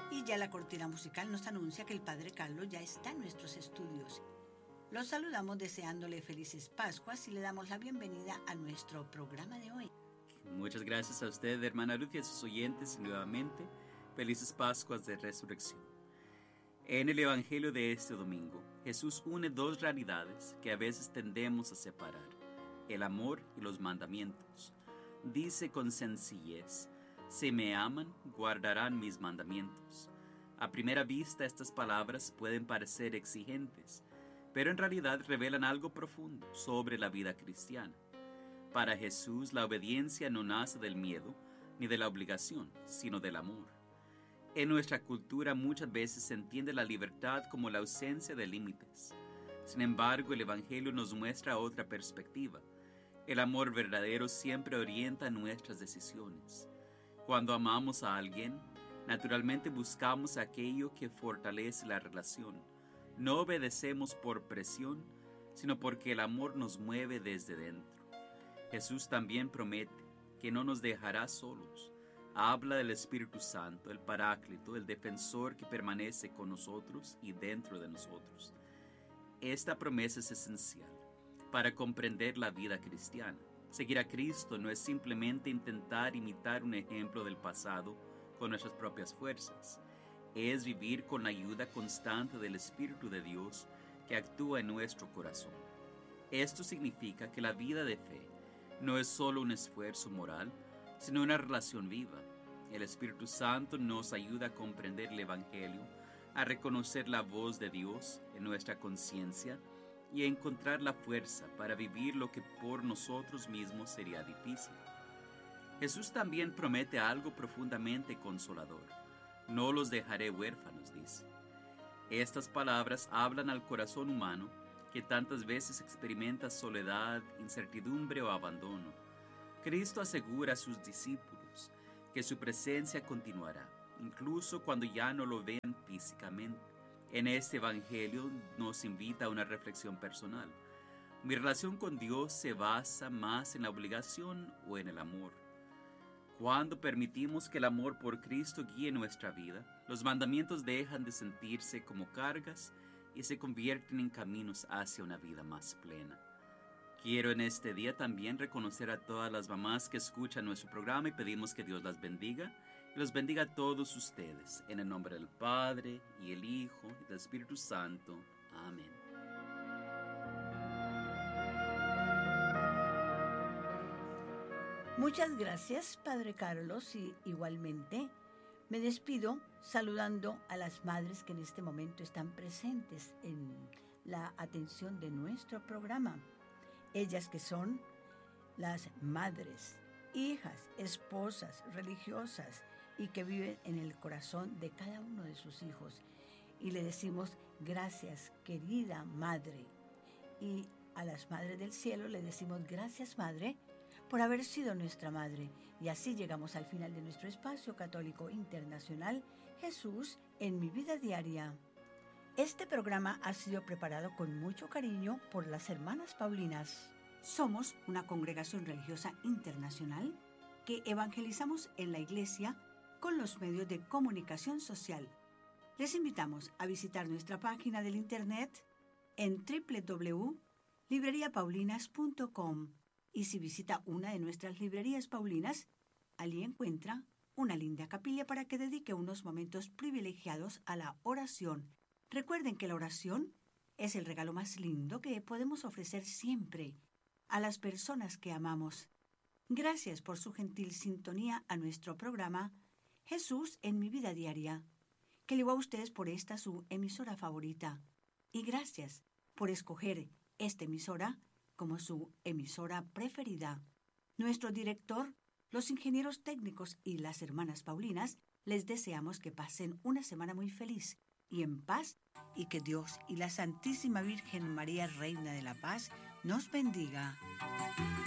Y ya la cortina musical nos anuncia que el Padre Carlos ya está en nuestros estudios. Los saludamos deseándole felices Pascuas y le damos la bienvenida a nuestro programa de hoy. Muchas gracias a usted, hermana Ruth, y a sus oyentes nuevamente. Felices Pascuas de Resurrección. En el Evangelio de este domingo, Jesús une dos realidades que a veces tendemos a separar: el amor y los mandamientos. Dice con sencillez: si me aman, guardarán mis mandamientos. A primera vista estas palabras pueden parecer exigentes, pero en realidad revelan algo profundo sobre la vida cristiana. Para Jesús, la obediencia no nace del miedo ni de la obligación, sino del amor. En nuestra cultura muchas veces se entiende la libertad como la ausencia de límites. Sin embargo, el Evangelio nos muestra otra perspectiva. El amor verdadero siempre orienta nuestras decisiones. Cuando amamos a alguien, naturalmente buscamos aquello que fortalece la relación. No obedecemos por presión, sino porque el amor nos mueve desde dentro. Jesús también promete que no nos dejará solos. Habla del Espíritu Santo, el Paráclito, el defensor que permanece con nosotros y dentro de nosotros. Esta promesa es esencial para comprender la vida cristiana. Seguir a Cristo no es simplemente intentar imitar un ejemplo del pasado con nuestras propias fuerzas. Es vivir con la ayuda constante del Espíritu de Dios que actúa en nuestro corazón. Esto significa que la vida de fe no es solo un esfuerzo moral, sino una relación viva. El Espíritu Santo nos ayuda a comprender el Evangelio, a reconocer la voz de Dios en nuestra conciencia y a encontrar la fuerza para vivir lo que por nosotros mismos sería difícil. Jesús también promete algo profundamente consolador. No los dejaré huérfanos, dice. Estas palabras hablan al corazón humano que tantas veces experimenta soledad, incertidumbre o abandono. Cristo asegura a sus discípulos que su presencia continuará, incluso cuando ya no lo vean físicamente. En este Evangelio nos invita a una reflexión personal. ¿Mi relación con Dios se basa más en la obligación o en el amor? Cuando permitimos que el amor por Cristo guíe nuestra vida, los mandamientos dejan de sentirse como cargas y se convierten en caminos hacia una vida más plena. Quiero en este día también reconocer a todas las mamás que escuchan nuestro programa y pedimos que Dios las bendiga y los bendiga a todos ustedes. En el nombre del Padre, y el Hijo, y del Espíritu Santo. Amén. Muchas gracias, Padre Carlos, y igualmente me despido saludando a las madres que en este momento están presentes en la atención de nuestro programa. Ellas que son las madres, hijas, esposas, religiosas y que viven en el corazón de cada uno de sus hijos. Y le decimos gracias, querida madre. Y a las madres del cielo le decimos gracias, madre, por haber sido nuestra madre. Y así llegamos al final de nuestro espacio católico internacional, Jesús en mi vida diaria. Este programa ha sido preparado con mucho cariño por las hermanas Paulinas. Somos una congregación religiosa internacional que evangelizamos en la iglesia con los medios de comunicación social. Les invitamos a visitar nuestra página del internet en www.libreriapaulinas.com y si visita una de nuestras librerías paulinas, allí encuentra una linda capilla para que dedique unos momentos privilegiados a la oración. Recuerden que la oración es el regalo más lindo que podemos ofrecer siempre a las personas que amamos. Gracias por su gentil sintonía a nuestro programa Jesús en mi vida diaria, que le va a ustedes por esta su emisora favorita. Y gracias por escoger esta emisora como su emisora preferida. Nuestro director, los ingenieros técnicos y las hermanas Paulinas les deseamos que pasen una semana muy feliz y en paz, y que Dios y la Santísima Virgen María, Reina de la Paz, nos bendiga.